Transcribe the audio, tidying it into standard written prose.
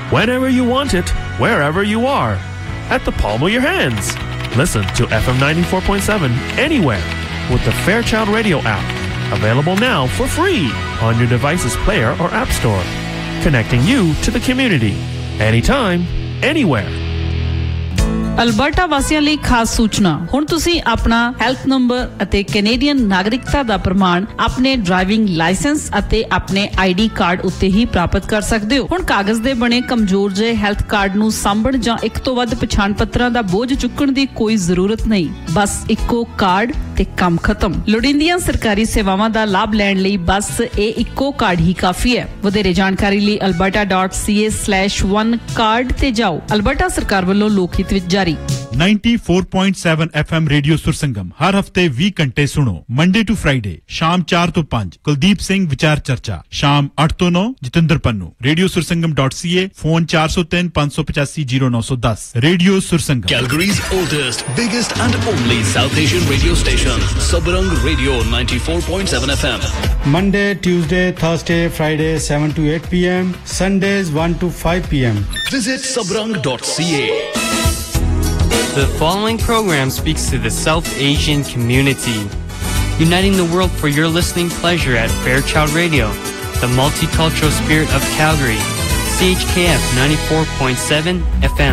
whenever you want it, wherever you are, at the palm of your hands. Listen to FM 94.7 anywhere with the Fairchild Radio app. Available now for free on your device's player or app store. Connecting you to the community. Anytime, anywhere. Alberta ਵਾਸੀਆਂ ਲਈ ਖਾਸ ਸੂਚਨਾ ਹੁਣ ਤੁਸੀਂ ਆਪਣਾ health number ਅਤੇ Canadian ਨਾਗਰਿਕਤਾ ਦਾ ਪ੍ਰਮਾਣ ਆਪਣੇ ਡਰਾਈਵਿੰਗ ਲਾਇਸੈਂਸ ਅਤੇ ਆਪਣੇ ਆਈਡੀ ਕਾਰਡ ਉੱਤੇ ਹੀ ਪ੍ਰਾਪਤ ਕਰ ਸਕਦੇ ਹੋ ਹੁਣ ਕਾਗਜ਼ ਦੇ ਬਣੇ ਕਮਜ਼ੋਰ ਜਿਹੇ ਹੈਲਥ ਕਾਰਡ ਨੂੰ ਸਾਂਭਣ ਜਾਂ ਇੱਕ ਤੋਂ ਵੱਧ ਪਛਾਣ ਪੱਤਰਾਂ ਦਾ ਬੋਝ ਚੁੱਕਣ ਦੀ ਕੋਈ ਜ਼ਰੂਰਤ ਨਹੀਂ ਬਸ ਇੱਕੋ ਕਾਰਡ ਤੇ ਕੰਮ ਖਤਮ ਲੋੜੀਂਦੀਆਂ ਸਰਕਾਰੀ ਸੇਵਾਵਾਂ ਦਾ ਲਾਭ ਲੈਣ ਲਈ ਬਸ ਇਹ ਇੱਕੋ ਕਾਰਡ ਹੀ ਕਾਫੀ ਹੈ ਵਧੇਰੇ ਜਾਣਕਾਰੀ ਲਈ alberta.ca/one card ਤੇ ਜਾਓ ਅਲਬਰਟਾ ਸਰਕਾਰ ਵੱਲੋਂ ਲੋਕ ਹਿੱਤ ਵਿੱਚ ਜਾਰੀ 94.7 FM रेडियो सुरसंगम हर हफ्ते 20 घंटे सुनो मंडे टू फ्राइडे शाम 4 to 5 कुलदीप सिंह विचार चर्चा शाम 8 to 9 Jitendra Pannu radio सुरसंगम.ca phone 403 585 0910 radio Sursangam Calgary's oldest biggest and only South Asian radio station Sabrang Radio 94.7 FM Monday Tuesday Thursday Friday 7 to 8 p.m. Sundays 1 to 5 p.m. Visit sabrang.ca The following program speaks to the South Asian community, uniting the world for your listening pleasure at Fairchild Radio, the multicultural spirit of Calgary, CHKF 94.7 FM.